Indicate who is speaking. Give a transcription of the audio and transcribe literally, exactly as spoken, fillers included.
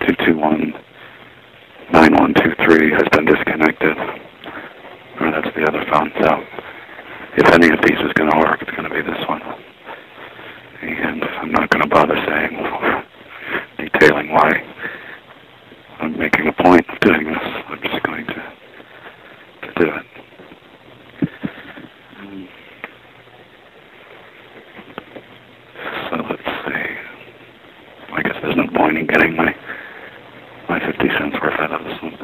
Speaker 1: two two one, nine one two three has been disconnected. Or that's the other phone. So if any of these is going to work, it's going to be this one. And I'm not going to bother saying, detailing why I'm making a point of doing this. I'm just going to, to do it. So let's see. I guess there's no point in getting my, my fifty cents worth out of this one.